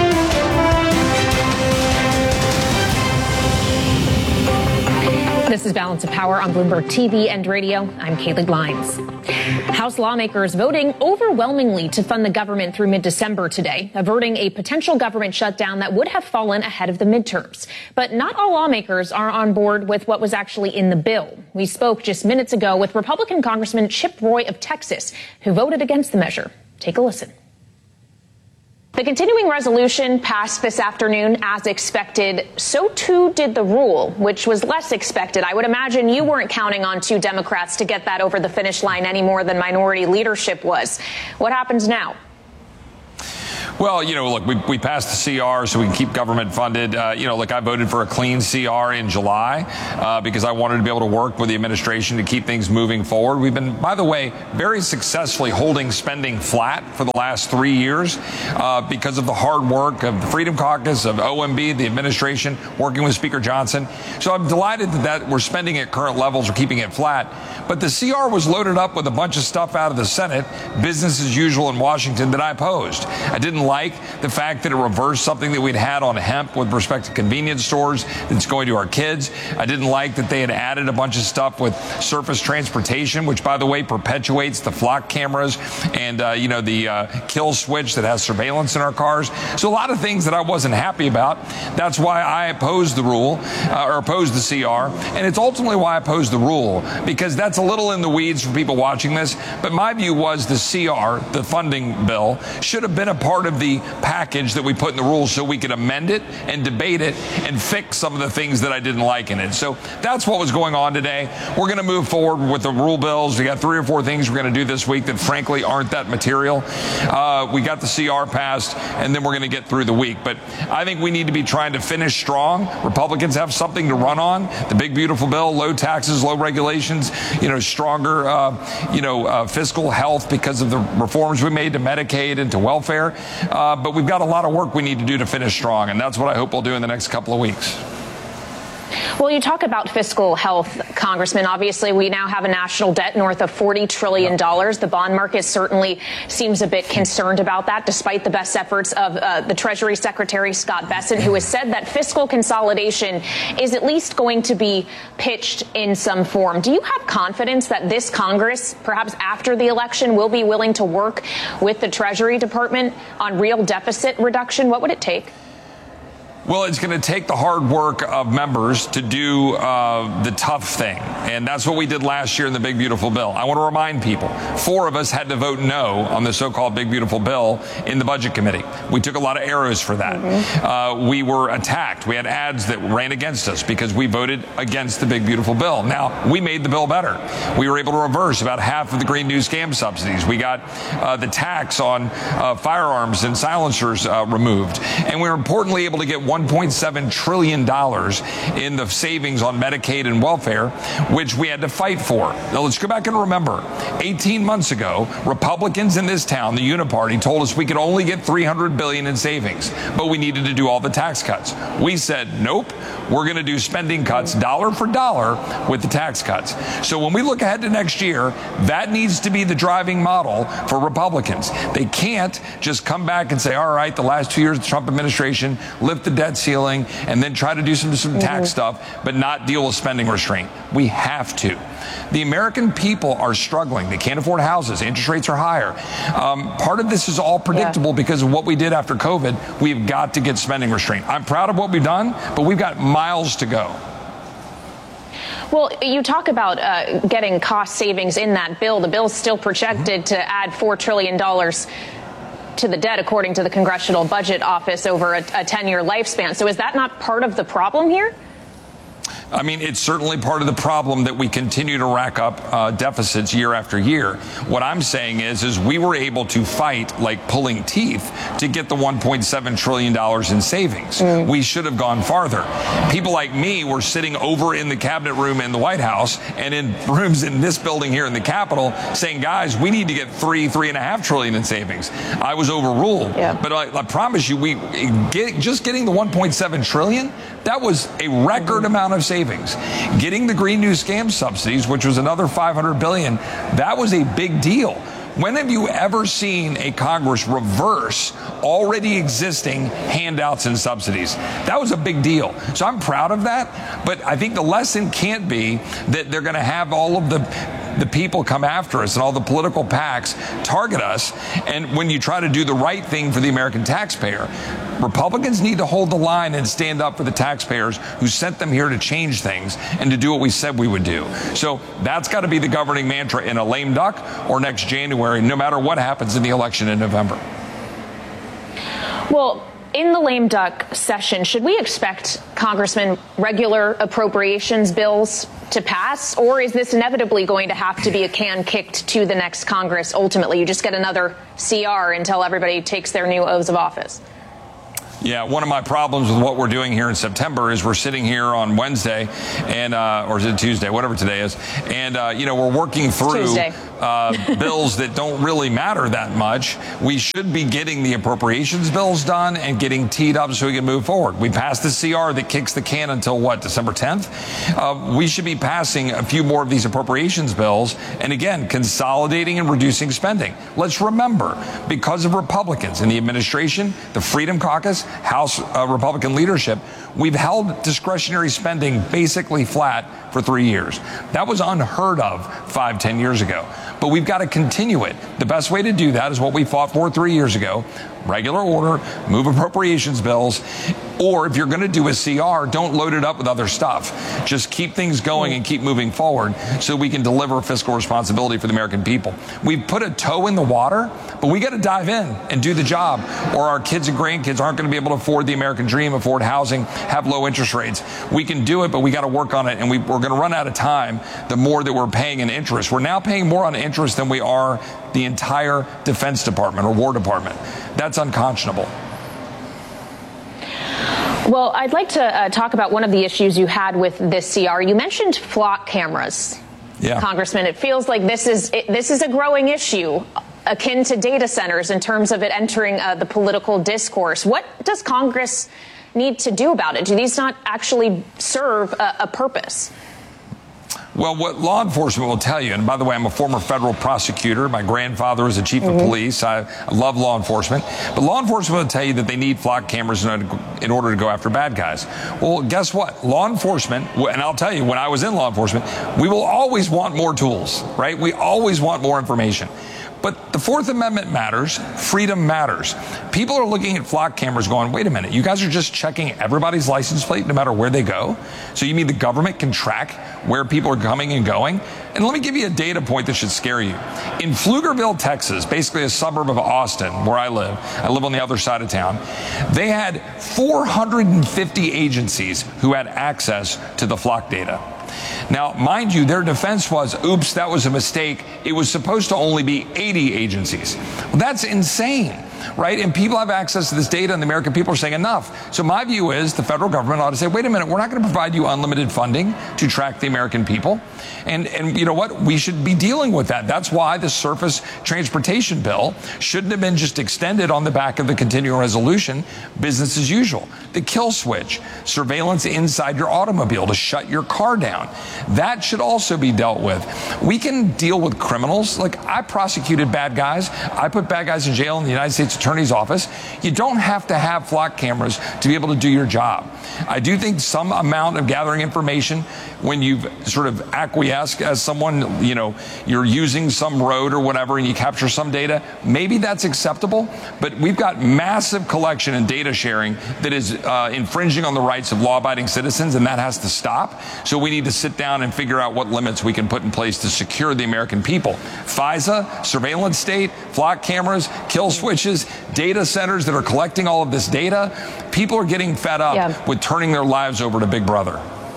This is is Balance of Power on Bloomberg T V and radio. I'm Kaylee Glines. House lawmakers voting overwhelmingly to fund the government through mid-December today, averting a potential government shutdown that would have fallen ahead of the midterms. But not all lawmakers are on board with what was actually in the bill. We spoke just minutes ago with Republican Congressman Chip Roy of Texas, who voted against the measure. Take a listen. The continuing resolution passed this afternoon as expected. So too did the rule, which was less expected. I would imagine you weren't counting on two Democrats to get that over the finish line any more than minority leadership was. What happens now? Well, you know, look, we, we passed the C R so we can keep government funded. Uh, you know, look, I voted for a clean C R in July uh, because I wanted to be able to work with the administration to keep things moving forward. We've been, by the way, very successfully holding spending flat for the last three years uh, because of the hard work of the Freedom Caucus, of O M B, the administration, working with Speaker Johnson. So I'm delighted that, that we're spending at current levels, we're keeping it flat. But the C R was loaded up with a bunch of stuff out of the Senate, business as usual in Washington, that I opposed. I didn't like the fact that it reversed something that we'd had on hemp with respect to convenience stores that's going to our kids. I didn't like that they had added a bunch of stuff with surface transportation, which, by the way, perpetuates the flock cameras and, uh, you know, the uh, kill switch that has surveillance in our cars. So a lot of things that I wasn't happy about. That's why I opposed the rule uh, or opposed the C R. And it's ultimately why I opposed the rule, because that's a little in the weeds for people watching this. But my view was the C R, the funding bill, should have been a part of the package that we put in the rules so we could amend it and debate it and fix some of the things that I didn't like in it. So that's what was going on today. We're going to move forward with the rule bills. We got three or four things we're going to do this week that frankly aren't that material. Uh, we got the C R passed, and then we're going to get through the week. But I think we need to be trying to finish strong. Republicans have something to run on. The big, beautiful bill, low taxes, low regulations, you know, stronger, uh, you know, uh, fiscal health because of the reforms we made to Medicaid and to welfare. Uh, but we've got a lot of work we need to do to finish strong, and that's what I hope we'll do in the next couple of weeks. Well, you talk about fiscal health, Congressman. Obviously, we now have a national debt north of forty trillion dollars. The bond market certainly seems a bit concerned about that, despite the best efforts of uh, the Treasury Secretary, Scott Bessent, who has said that fiscal consolidation is at least going to be pitched in some form. Do you have confidence that this Congress, perhaps after the election, will be willing to work with the Treasury Department on real deficit reduction? What would it take? Well, it's going to take the hard work of members to do uh, the tough thing. And that's what we did last year in the Big Beautiful Bill. I want to remind people, four of us had to vote no on the so-called Big Beautiful Bill in the Budget Committee. We took a lot of arrows for that. Mm-hmm. Uh, we were attacked. We had ads that ran against us because we voted against the Big Beautiful Bill. Now, we made the bill better. We were able to reverse about half of the Green New Scam subsidies. We got uh, the tax on uh, firearms and silencers uh, removed. And we were importantly able to get one point seven trillion dollars in the savings on Medicaid and welfare, which we had to fight for. Now, let's go back and remember, eighteen months ago, Republicans in this town, the Uniparty, told us we could only get three hundred billion dollars in savings, but we needed to do all the tax cuts. We said, nope, we're going to do spending cuts dollar for dollar with the tax cuts. So when we look ahead to next year, that needs to be the driving model for Republicans. They can't just come back and say, all right, the last two years of the Trump administration, lift the debt ceiling, and then try to do some, some tax mm-hmm. stuff, but not deal with spending restraint. We have to. The American people are struggling. They can't afford houses. Interest rates are higher. Um, part of this is all predictable yeah. because of what we did after COVID. We've got to get spending restraint. I'm proud of what we've done, but we've got miles to go. Well, you talk about uh, getting cost savings in that bill. The bill is still projected mm-hmm. to add four trillion dollars to the debt, according to the Congressional Budget Office, over a ten-year lifespan. So is that not part of the problem here? I mean, it's certainly part of the problem that we continue to rack up uh, deficits year after year. What I'm saying is, is we were able to fight like pulling teeth to get the one point seven trillion dollars in savings. Mm. We should have gone farther. People like me were sitting over in the cabinet room in the White House and in rooms in this building here in the Capitol saying, guys, we need to get three, three and a half trillion in savings. I was overruled. Yeah. But I, I promise you, we get, just getting the one point seven trillion, that was a record mm-hmm. amount of savings. Getting the Green New Scam subsidies, which was another five hundred billion dollars, that was a big deal. When have you ever seen a Congress reverse already existing handouts and subsidies? That was a big deal. So I'm proud of that. But I think the lesson can't be that they're going to have all of the the people come after us and all the political PACs target us. And when you try to do the right thing for the American taxpayer, Republicans need to hold the line and stand up for the taxpayers who sent them here to change things and to do what we said we would do. So that's got to be the governing mantra in a lame duck or next January, no matter what happens in the election in November. Well, in the lame duck session, should we expect, Congressman, regular appropriations bills to pass, or is this inevitably going to have to be a can kicked to the next Congress? Ultimately, you just get another C R until everybody takes their new oaths of office. Yeah, one of my problems with what we're doing here in September is we're sitting here on Wednesday, and uh, or is it Tuesday, whatever today is, and uh, you know, we're working through uh, bills that don't really matter that much. We should be getting the appropriations bills done and getting teed up so we can move forward. We passed the C R that kicks the can until what, December tenth? Uh, we should be passing a few more of these appropriations bills, and again, consolidating and reducing spending. Let's remember, because of Republicans in the administration, the Freedom Caucus, House uh, Republican leadership, we've held discretionary spending basically flat for three years. That was unheard of five, ten years ago. But we've got to continue it. The best way to do that is what we fought for three years ago. Regular order, move appropriations bills, or if you're going to do a C R, don't load it up with other stuff. Just keep things going and keep moving forward so we can deliver fiscal responsibility for the American people. We've put a toe in the water, but we got to dive in and do the job, or our kids and grandkids aren't going to be able to afford the American dream, afford housing, have low interest rates. We can do it, but we got to work on it, and we, we're going to run out of time the more that we're paying in interest. We're now paying more on interest than we are the entire Defense Department or War Department. That's unconscionable. Well, I'd like to uh, talk about one of the issues you had with this C R. You mentioned flock cameras, yeah. Congressman. It feels like this is it, this is a growing issue, akin to data centers in terms of it entering uh, the political discourse. What does Congress need to do about it? Do these not actually serve a, a purpose? Well, what law enforcement will tell you, and by the way, I'm a former federal prosecutor. My grandfather was a chief mm-hmm. of police. I, I love law enforcement. But law enforcement will tell you that they need flock cameras in order, to, in order to go after bad guys. Well, guess what? Law enforcement, and I'll tell you, when I was in law enforcement, we will always want more tools, right? We always want more information. But the Fourth Amendment matters. Freedom matters. People are looking at flock cameras going, wait a minute, you guys are just checking everybody's license plate no matter where they go? So you mean the government can track where people are coming and going? And let me give you a data point that should scare you. In Pflugerville, Texas, basically a suburb of Austin, where I live, I live on the other side of town, they had four hundred fifty agencies who had access to the flock data. Now, mind you, their defense was, oops, that was a mistake. It was supposed to only be eighty agencies. Well, that's insane, right? And people have access to this data, and the American people are saying enough. So my view is the federal government ought to say, wait a minute, we're not going to provide you unlimited funding to track the American people. And, and you know what? We should be dealing with that. That's why the surface transportation bill shouldn't have been just extended on the back of the continuing resolution, business as usual. The kill switch, surveillance inside your automobile to shut your car down. That should also be dealt with. We can deal with criminals. Like, I prosecuted bad guys. I put bad guys in jail in the United States Attorney's Office. You don't have to have flock cameras to be able to do your job. I do think some amount of gathering information when you've sort of acquiesced as someone, you know, you're using some road or whatever and you capture some data, maybe that's acceptable. But we've got massive collection and data sharing that is uh, infringing on the rights of law-abiding citizens, and that has to stop. So we need to sit down and figure out what limits we can put in place to secure the American people. FISA, surveillance state, flock cameras, kill switches, data centers that are collecting all of this data. People are getting fed up yeah. with turning their lives over to Big Brother.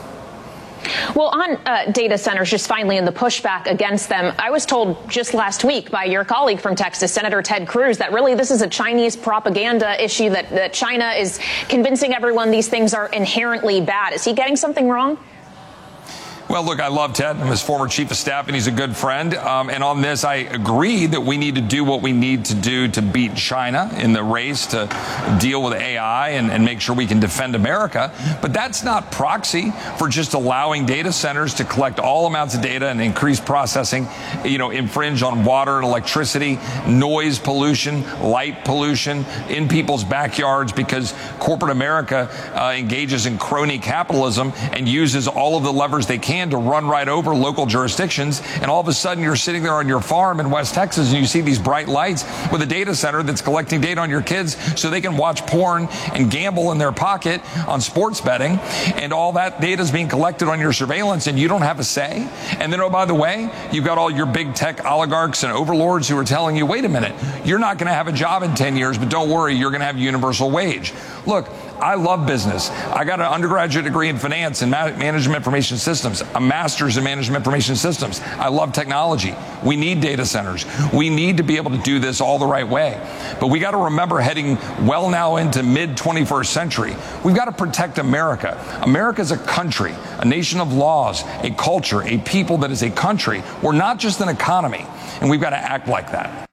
Well, on uh, data centers, just finally in the pushback against them, I was told just last week by your colleague from Texas, Senator Ted Cruz, that really this is a Chinese propaganda issue, that, that China is convincing everyone these things are inherently bad. Is he getting something wrong? Well, look, I love Ted. I'm his former chief of staff, and he's a good friend. Um, and on this, I agree that we need to do what we need to do to beat China in the race to deal with A I and, and make sure we can defend America. But that's not proxy for just allowing data centers to collect all amounts of data and increase processing, you know, infringe on water and electricity, noise pollution, light pollution in people's backyards, because corporate America uh, engages in crony capitalism and uses all of the levers they can to run right over local jurisdictions. And all of a sudden you're sitting there on your farm in West Texas and you see these bright lights with a data center that's collecting data on your kids so they can watch porn and gamble in their pocket on sports betting. And all that data is being collected on your surveillance and you don't have a say. And then, oh, by the way, you've got all your big tech oligarchs and overlords who are telling you, wait a minute, you're not going to have a job in ten years, but don't worry, you're going to have universal wage. Look, I love business. I got an undergraduate degree in finance and management information systems, a master's in management information systems. I love technology. We need data centers. We need to be able to do this all the right way. But we got to remember, heading well now into mid twenty-first century, we've got to protect America. America is a country, a nation of laws, a culture, a people that is a country. We're not just an economy, and we've got to act like that.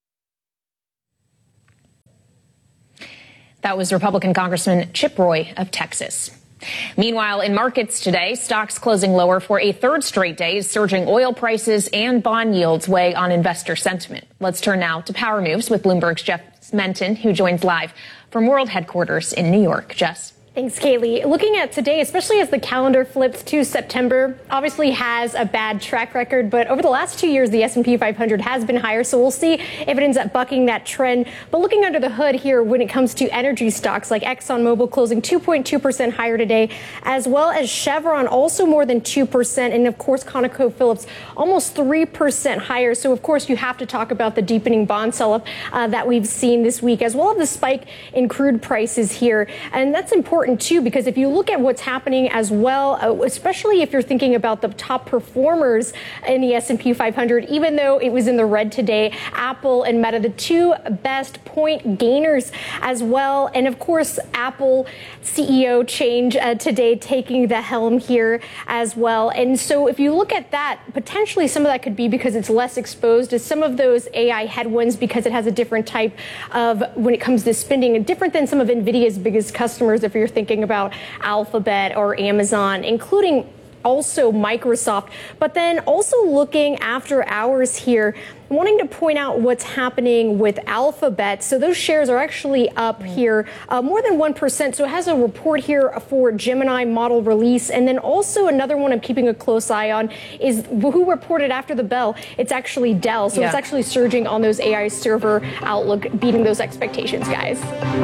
That was Republican Congressman Chip Roy of Texas. Meanwhile, in markets today, stocks closing lower for a third straight day as surging oil prices and bond yields weigh on investor sentiment. Let's turn now to Power Moves with Bloomberg's Jess Menton, who joins live from World Headquarters in New York. Jess. Thanks, Kaylee. Looking at today, especially as the calendar flips to September, obviously has a bad track record, but over the last two years, the S and P five hundred has been higher, so we'll see if it ends up bucking that trend. But looking under the hood here, when it comes to energy stocks like ExxonMobil closing two point two percent higher today, as well as Chevron also more than two percent, and of course ConocoPhillips almost three percent higher. So of course you have to talk about the deepening bond sell-off uh, that we've seen this week, as well as the spike in crude prices here. And that's important too, because if you look at what's happening as well, uh, especially if you're thinking about the top performers in the S and P five hundred, even though it was in the red today, Apple and Meta, the two best point gainers as well. And of course, Apple C E O change uh, today, taking the helm here as well. And so if you look at that, potentially some of that could be because it's less exposed to some of those A I headwinds, because it has a different type of, when it comes to spending, and different than some of NVIDIA's biggest customers, if you're thinking about Alphabet or Amazon, including also Microsoft. But then also looking after hours here, wanting to point out what's happening with Alphabet. So those shares are actually up here uh, more than one percent. So it has a report here for Gemini model release. And then also another one I'm keeping a close eye on is who reported after the bell. It's actually Dell. So yeah. It's actually surging on those A I server outlook, beating those expectations, guys.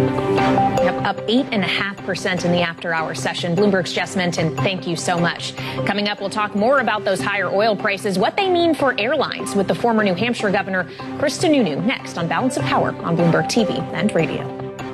Yep, up eight point five percent in the after-hour session. Bloomberg's Jess Menton, thank you so much. Coming up, we'll talk more about those higher oil prices, what they mean for airlines, with the former New Hampshire Governor Krista Nunu next on Balance of Power on Bloomberg T V and radio.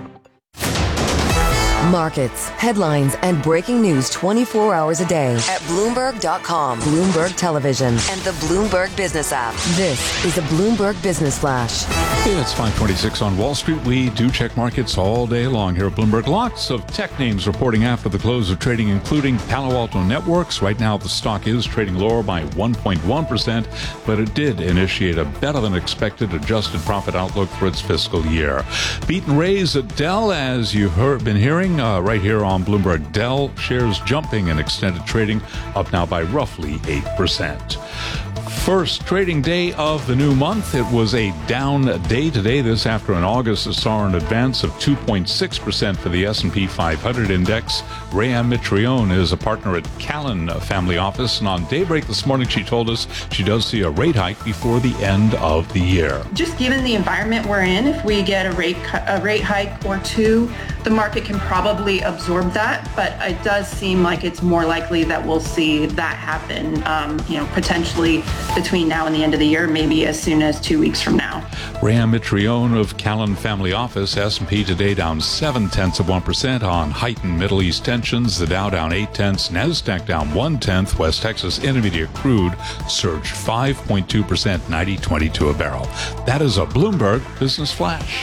Markets, headlines, and breaking news twenty-four hours a day at Bloomberg dot com, Bloomberg Television, and the Bloomberg Business app. This is a Bloomberg Business Flash. It's five twenty-six on Wall Street. We do check markets all day long here at Bloomberg. Lots of tech names reporting after the close of trading, including Palo Alto Networks. Right now, the stock is trading lower by one point one percent, but it did initiate a better-than-expected adjusted profit outlook for its fiscal year. Beat and raise at Dell, as you've heard, been hearing uh, right here on Bloomberg. Dell shares jumping in extended trading, up now by roughly eight percent. First trading day of the new month. It was a down day today. This after an August that saw an advance of two point six percent for the S and P five hundred index. Rhea Mitrione is a partner at Callan Family Office, and on Daybreak this morning she told us she does see a rate hike before the end of the year. Just given the environment we're in, if we get a rate a rate hike or two, the market can probably absorb that, but it does seem like it's more likely that we'll see that happen, um, you know, potentially between now and the end of the year, maybe as soon as two weeks from now. Rhea Mitrione of Callan Family Office. S and P today down seven tenths of one percent on heightened Middle East tensions. The Dow down eight tenths. Nasdaq down one tenth. West Texas Intermediate crude surged five point two percent, ninety twenty-two a barrel. That is a Bloomberg Business Flash.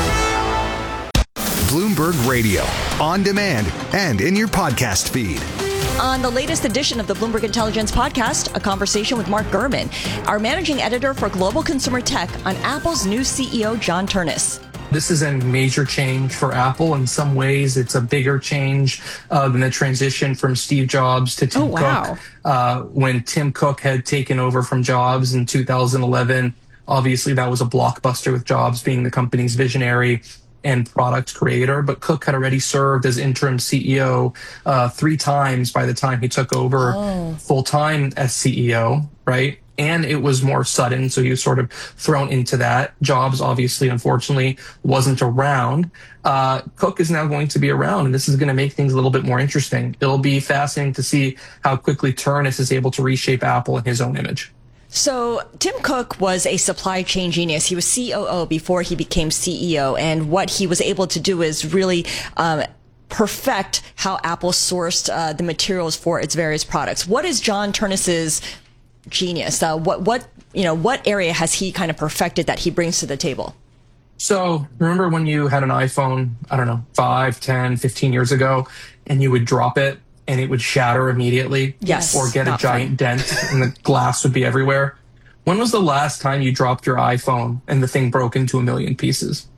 Bloomberg Radio, on demand and in your podcast feed. On the latest edition of the Bloomberg Intelligence Podcast, a conversation with Mark Gurman, our managing editor for Global Consumer Tech, on Apple's new C E O, John Ternus. This is a major change for Apple. In some ways, it's a bigger change uh, than the transition from Steve Jobs to Tim oh, wow. Cook. Uh, when Tim Cook had taken over from Jobs in two thousand eleven, obviously that was a blockbuster with Jobs being the company's visionary and product creator. But Cook had already served as interim C E O uh, three times by the time he took over oh. full-time as C E O, right? And it was more sudden, so he was sort of thrown into that. Jobs, obviously, unfortunately, wasn't around. Uh, Cook is now going to be around, and this is going to make things a little bit more interesting. It'll be fascinating to see how quickly Ternus is able to reshape Apple in his own image. So Tim Cook was a supply chain genius. He was C O O before he became C E O, and what he was able to do is really um, perfect how Apple sourced uh, the materials for its various products. What is John Ternus's genius? Uh, what what you know what area has he kind of perfected that he brings to the table? So remember when you had an iPhone, I don't know, five, ten, fifteen years ago, and you would drop it and it would shatter immediately? Yes. Or get a giant fun. dent and the glass would be everywhere? When was the last time you dropped your iPhone and the thing broke into a million pieces?